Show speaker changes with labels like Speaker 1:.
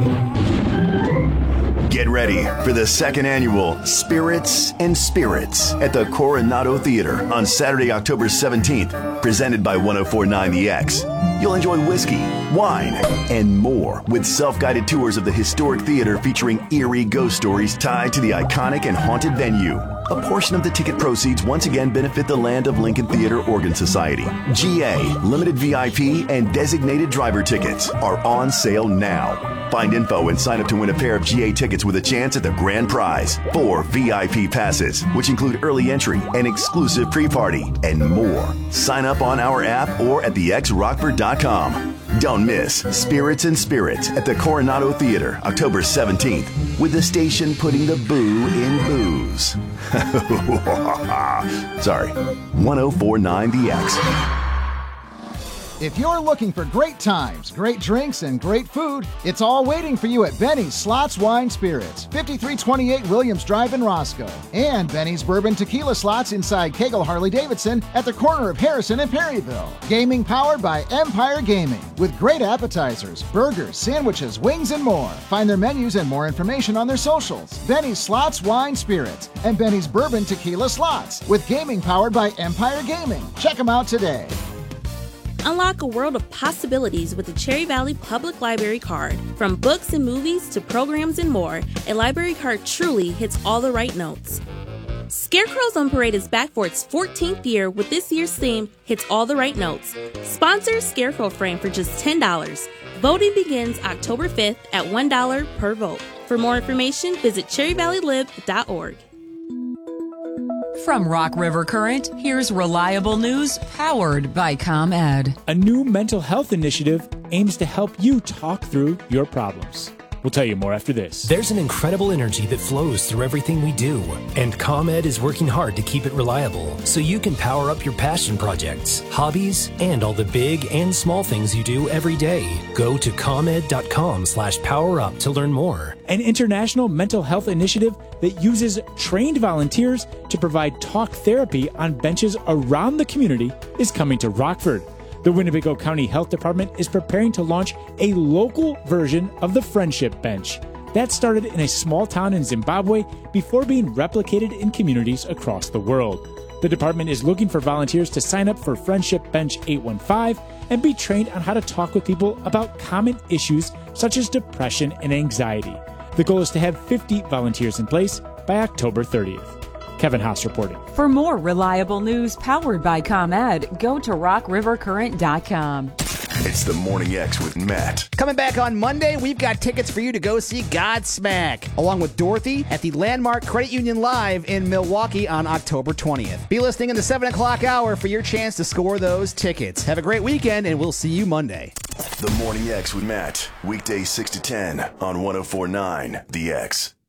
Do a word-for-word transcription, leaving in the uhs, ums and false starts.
Speaker 1: Get ready for the second annual Spirits and Spirits at the Coronado Theater on Saturday, October seventeenth, presented by ten forty-nine The X. You'll enjoy whiskey, wine, and more with self-guided tours of the historic theater featuring eerie ghost stories tied to the iconic and haunted venue. A portion of the ticket proceeds once again benefit the Land of Lincoln Theater Organ Society. G A, limited V I P, and designated driver tickets are on sale now. Find info and sign up to win a pair of G A tickets with a chance at the grand prize. Four V I P passes, which include early entry, an exclusive pre-party, and more. Sign up on our app or at the x rockford dot com. Don't miss Spirits and Spirits at the Coronado Theater, October seventeenth, with the station putting the boo in booze. Sorry, ten forty-nine The X.
Speaker 2: If you're looking for great times, great drinks, and great food, it's all waiting for you at Benny's Slots Wine Spirits, fifty-three twenty-eight Williams Drive in Roscoe, and Benny's Bourbon Tequila Slots inside Kegel Harley-Davidson at the corner of Harrison and Perryville. Gaming powered by Empire Gaming, with great appetizers, burgers, sandwiches, wings, and more. Find their menus and more information on their socials. Benny's Slots Wine Spirits and Benny's Bourbon Tequila Slots, with gaming powered by Empire Gaming. Check them out today.
Speaker 3: Unlock a world of possibilities with the Cherry Valley Public Library Card. From books and movies to programs and more, a library card truly hits all the right notes. Scarecrows on Parade is back for its fourteenth year with this year's theme, Hits All the Right Notes. Sponsor Scarecrow Frame for just ten dollars. Voting begins October fifth at one dollar per vote. For more information, visit cherry valley lib dot org.
Speaker 4: From Rock River Current, here's reliable news powered by ComEd.
Speaker 5: A new mental health initiative aims to help you talk through your problems. We'll tell you more after this.
Speaker 6: There's an incredible energy that flows through everything we do, and ComEd is working hard to keep it reliable so you can power up your passion projects, hobbies, and all the big and small things you do every day. Go to ComEd.com slash power up to learn more.
Speaker 5: An international mental health initiative that uses trained volunteers to provide talk therapy on benches around the community is coming to Rockford. The Winnebago County Health Department is preparing to launch a local version of the Friendship Bench. That started in a small town in Zimbabwe before being replicated in communities across the world. The department is looking for volunteers to sign up for Friendship Bench eight one five and be trained on how to talk with people about common issues such as depression and anxiety. The goal is to have fifty volunteers in place by October thirtieth. Kevin Haas reporting.
Speaker 4: For more reliable news powered by ComEd, go to rock river current dot com.
Speaker 1: It's the Morning X with Matt.
Speaker 7: Coming back on Monday, we've got tickets for you to go see Godsmack, along with Dorothy at the Landmark Credit Union Live in Milwaukee on October twentieth. Be listening in the seven o'clock hour for your chance to score those tickets. Have a great weekend, and we'll see you Monday.
Speaker 1: The Morning X with Matt, weekdays six to ten on ten forty-nine The X.